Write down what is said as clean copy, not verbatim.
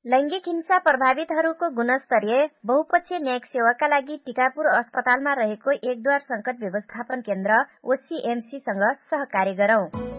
लैंगिक हिंसा प्रभावितहरूको गुणस्तरीय बहुपक्षीय न्यायिक सेवाका लागि टिकापुर अस्पतालमा रहेको एकद्वार संकट व्यवस्थापन केन्द्र ओसीएमसी सँग सहकार्य गरौं।